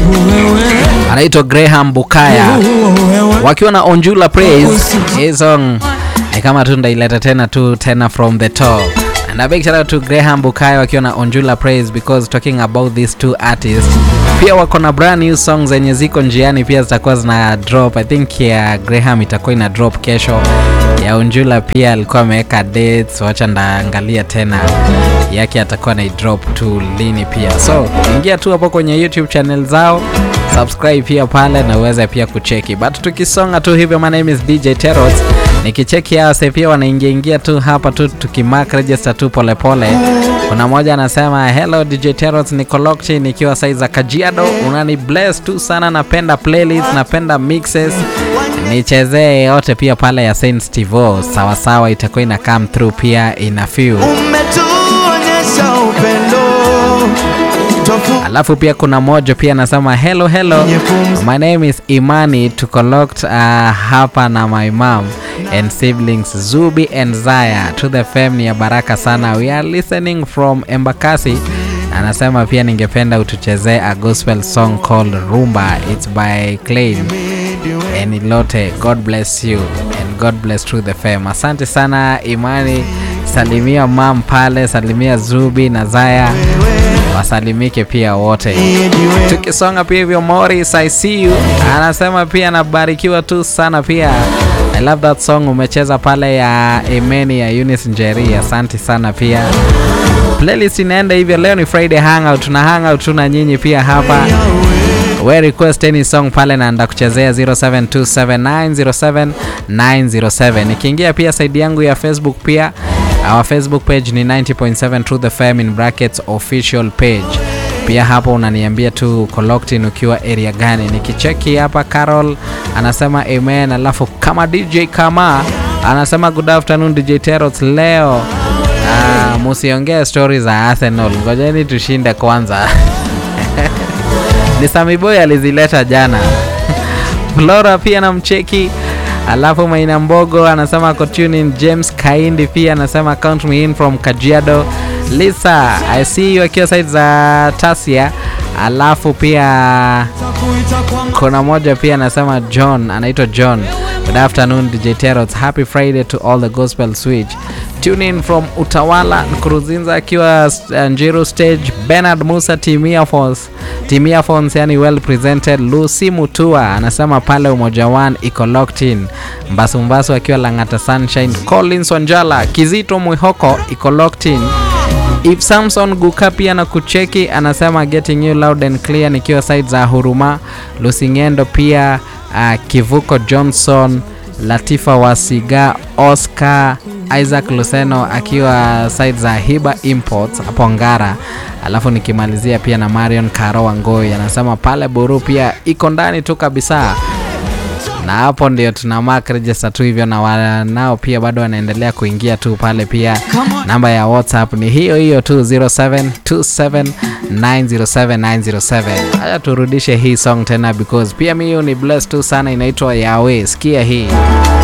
anaitwa Graham Bukaya wakiwa na Onjula Praise. Hii song ni kama tu ndaileta tena from the top. And a big shout out to Graham Bukaya wakiwa na Onjula Praise, because talking about these two artists, pia wako na brand new songs zenye ziko njiani, pia zitakuwa zina drop. I think ya Graham itakuwa ina drop kesho. Ya Onjula pia alikuwa ameweka dates, wacha ndaangalia tena yake atakuwa na drop tu lini pia. So ingia tu hapo kwenye YouTube channel zao, subscribe pia pale na uweze pia kucheki. But tukisonga tu hivyo, my name is DJ Teros. Nikicheki hao sasa pia wanaingia tu hapa tu tukimark register tu pole pole. Kuna mmoja anasema hello DJ Teros, niko locked nikiwa size za Kajiado. Unani bless tu sana, napenda playlist, napenda mixes. Nichezee yote pia pale ya Saint Steve. Sawa sawa, itakuwa ina come through pia ina feel. Umetuonyesha upendo. Alafu pia kuna moja pia anasema hello, my name is Imani, tuko locked hapa na my mom and siblings Zubi and Zaya to the family ya baraka sana, we are listening from Embakasi. Anasema pia ningependa utuchezee a gospel song called Rumba, it's by Klein and Ilote. God bless you and God bless through the fam. Asante sana Imani, salimia mom pale, salimia Zubi na Zaya, wasalimike pia wote. Tukisonga pia hivyo, Morris I see you anasema pia nabarikiwa tu sana pia. I love that song umecheza pale ya Emeni ya Eunice Njeri. Asante sana pia. Playlist inaenda hivyo, leo ni Friday hangout, tuna hangout tuna nyinyi pia hapa. We request any song pale na ndakuchezea 0727907907. Nikiingia pia side yangu ya Facebook pia, our Facebook page ni 90.7 True the Fam in brackets official page. Pia hapo unaniambia tu Coloctin ukiwa area gani. Nikicheki hapa Carol anasema amen. Alafu kama DJ kama anasema good afternoon DJ Teros, leo musiongea stories za Arsenal, ngojeni tushinde kwanza. Ni Sami Boy alizileta jana. Flora pia namcheki. Alafu Maina Mbogo anasema ako tune in. James Kaindi pia anasema count me in from Kajiado. Lisa I see you akiwa side za Tasia. Alafu pia kuna moja pia anasema John, anaitwa John. Good afternoon DJ Teros, happy Friday to all the gospel switch. Tune in from Utawala. Nkuruzinza akiwa Njiru stage. Bernard Musa Timia Phones yani well presented. Lucy Mutua anasema pale Umoja One iko locked in. Mbasu akiwa Langata Sunshine. Collins Wanjala Kizito Muhoko iko locked in. If Samson Gukapi na kucheki anasema getting you loud and clear nikiwa side za Huruma. Lucy Ngendo pia Kivuko Johnson, Latifa Wasiga, Oscar Isaac Luceno akiwa side za Hiba Imports hapo Ngara. Alafu nikimalizia pia na Marion Karo Wangoi anasema pale Buru pia iko ndani tu kabisa. Na hapo ndio tuna mark register tu hivyo, na wanao pia bado wanaendelea kuingia tu pale pia. Namba ya WhatsApp ni hiyo tu 0727907907. Haya turudishe hii song tena because pia mimi ni blessed tu sana, inaitwa Yahweh. Sikia hii.